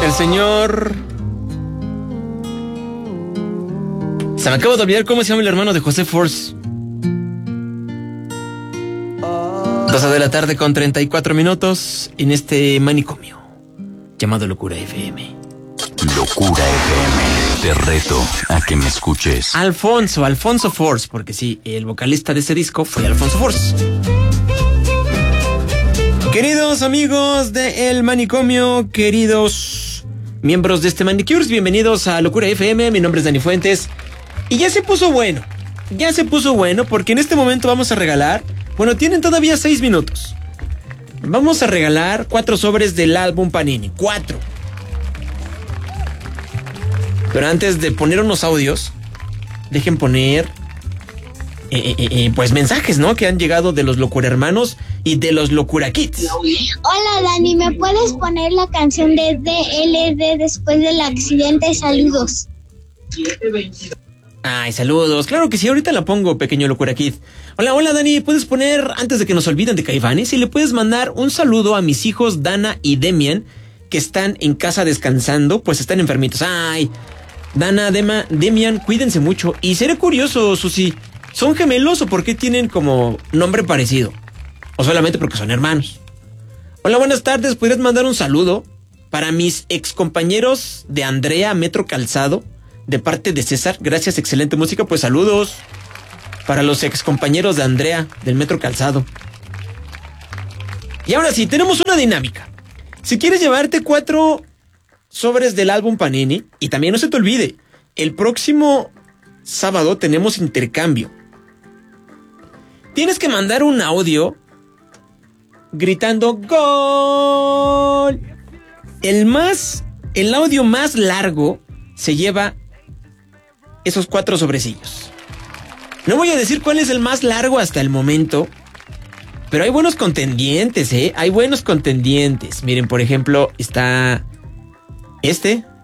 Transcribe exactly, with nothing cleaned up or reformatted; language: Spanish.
El señor... Se me acaba de olvidar cómo se llama el hermano de José Force. doce de la tarde con treinta y cuatro minutos en este manicomio llamado Locura F M. Locura F M. Te reto a que me escuches. Alfonso, Alfonso Force, porque sí, el vocalista de ese disco fue Alfonso Force. Queridos amigos de El Manicomio, queridos miembros de este Manicures, bienvenidos a Locura F M. Mi nombre es Dani Fuentes. Y ya se puso bueno, ya se puso bueno porque en este momento vamos a regalar... Bueno, tienen todavía seis minutos. Vamos a regalar cuatro sobres del álbum Panini. Cuatro. Pero antes de poner unos audios, dejen poner eh, eh, eh, pues mensajes, ¿no? Que han llegado de los Locura Hermanos y de los Locura Kids. Hola Dani, ¿me puedes poner la canción de D L D después del accidente? Saludos. Ay, saludos. Claro que sí, ahorita la pongo, pequeño Locura Kid. Hola, hola Dani, ¿puedes poner, antes de que nos olviden de Caifanes, y le puedes mandar un saludo a mis hijos Dana y Demian, que están en casa descansando, pues están enfermitos. Ay, Dana, Dema, Demian, cuídense mucho. Y seré curioso, Susi, ¿son gemelos o por qué tienen como nombre parecido? ¿O solamente porque son hermanos? Hola, buenas tardes, ¿podrías mandar un saludo para mis excompañeros de Andrea Metro Calzado? De parte de César, gracias, excelente música, pues saludos para los ex compañeros de Andrea del Metro Calzado. Y ahora sí, tenemos una dinámica. Si quieres llevarte cuatro sobres del álbum Panini, y también no se te olvide, el próximo sábado tenemos intercambio. Tienes que mandar un audio gritando ¡Gol! El más, el audio más largo se lleva esos cuatro sobrecillos. No voy a decir cuál es el más largo hasta el momento, pero hay buenos contendientes, ¿eh? Hay buenos contendientes. Miren, por ejemplo, está este.